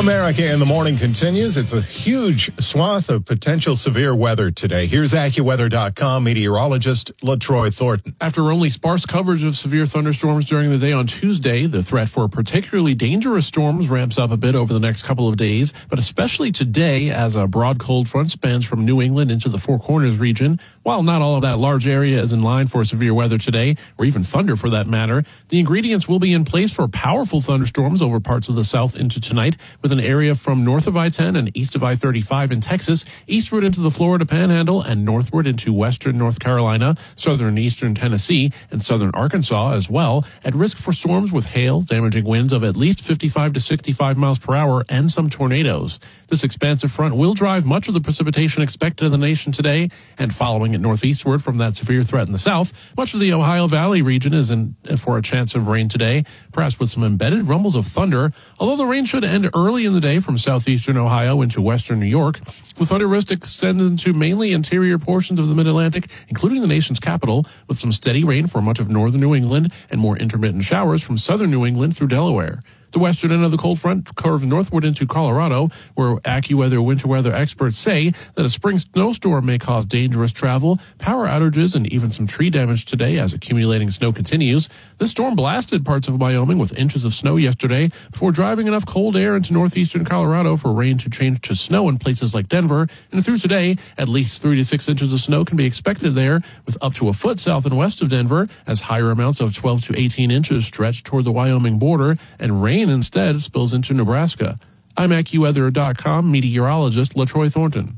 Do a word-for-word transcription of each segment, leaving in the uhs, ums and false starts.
America in the Morning continues. It's a huge swath of potential severe weather today. Here's AccuWeather dot com meteorologist LaTroy Thornton. After only sparse coverage of severe thunderstorms during the day on Tuesday, the threat for particularly dangerous storms ramps up a bit over the next couple of days, but especially today as a broad cold front spans from New England into the Four Corners region. While not all of that large area is in line for severe weather today, or even thunder for that matter, the ingredients will be in place for powerful thunderstorms over parts of the south into tonight, with an area from north of I ten and east of I thirty-five in Texas, eastward into the Florida Panhandle, and northward into western North Carolina, southern and eastern Tennessee, and southern Arkansas as well, at risk for storms with hail, damaging winds of at least fifty-five to sixty-five miles per hour, and some tornadoes. This expansive front will drive much of the precipitation expected in the nation today, and following it northeastward from that severe threat in the south, much of the Ohio Valley region is in for a chance of rain today, perhaps with some embedded rumbles of thunder, although the rain should end early in the day from southeastern Ohio into western New York, with thunder risk extended into mainly interior portions of the mid-Atlantic, including the nation's capital, with some steady rain for much of northern New England and more intermittent showers from southern New England through Delaware. The western end of the cold front curves northward into Colorado, where AccuWeather winter weather experts say that a spring snowstorm may cause dangerous travel, power outages, and even some tree damage today as accumulating snow continues. This storm blasted parts of Wyoming with inches of snow yesterday before driving enough cold air into northeastern Colorado for rain to change to snow in places like Denver. And through today, at least three to six inches of snow can be expected there, with up to a foot south and west of Denver, as higher amounts of twelve to eighteen inches stretch toward the Wyoming border, and rain instead spills into Nebraska. I'm AccuWeather dot com meteorologist LaTroy Thornton.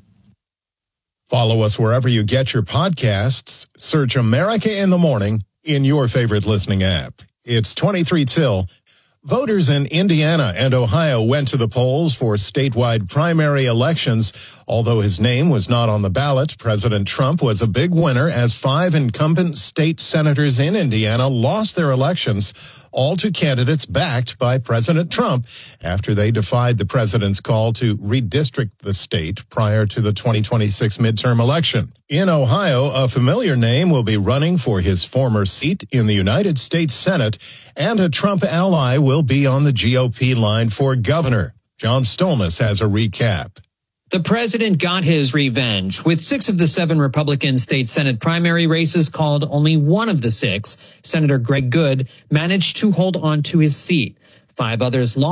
Follow us wherever you get your podcasts. Search America in the Morning in your favorite listening app. It's twenty-three till. Voters in Indiana and Ohio went to the polls for statewide primary elections. Although his name was not on the ballot, President Trump was a big winner as five incumbent state senators in Indiana lost their elections, all to candidates backed by President Trump after they defied the president's call to redistrict the state prior to the twenty twenty-six midterm election. In Ohio, a familiar name will be running for his former seat in the United States Senate, and a Trump ally will be on the G O P line for governor. John Stolnis has a recap. The president got his revenge. With six of the seven Republican state Senate primary races called, only one of the six, Senator Greg Good, managed to hold on to his seat. Five others lost.